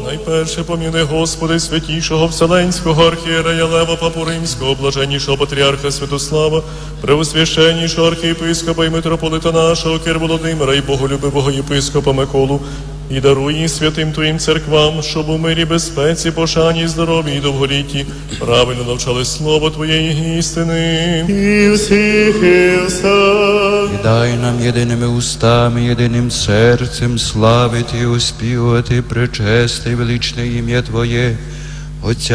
Найперше поміни, Господи, святішого Вселенського архієрея Лева Папу Римського, блаженнішого патріарха Святослава, преосвященнішого архієпископа і митрополита нашого Кир Володимира і боголюбивого єпископа Миколу, і даруй їх святим Твоїм церквам, щоб у мирі, безпеці, пошані, здоров'ї і довголітті правильно навчали слово Твоєї істини. І всіх, і все. І дай нам єдиними устами, єдиним серцем славити і оспівувати пречесте і величне ім'я Твоє, Отця